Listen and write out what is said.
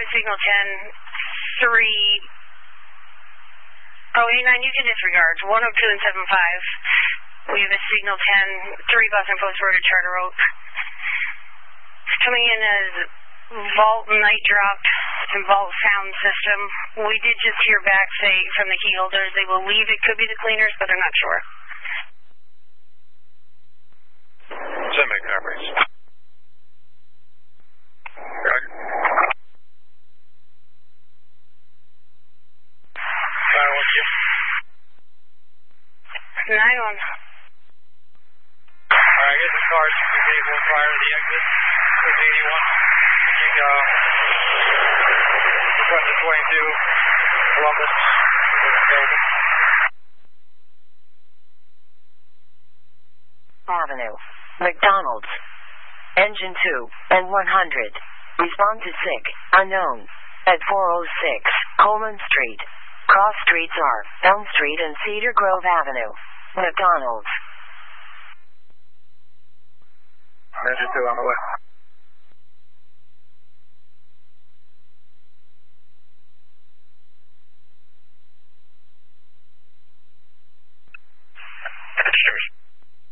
a signal 10, 3. Oh, 89, you can disregard. 102 and 75. We have a signal 10, 3 Boston Post Road to Charter Oak. Coming in as Vault Night Drop and Vault Sound System. We did just hear back say from the key holders they believe it could be the cleaners, but they're not sure. Semi-coverage. Roger. 9-1. Alright, here's the cars. Disabled prior to the exit. It's 81. Request to 22. Columbus. Avenue. McDonald's. Engine 2 and 100. Respond to sick. Unknown. At 406 Coleman Street. Cross streets are Elm Street and Cedar Grove Avenue. McDonald's. Engine 2 on the way.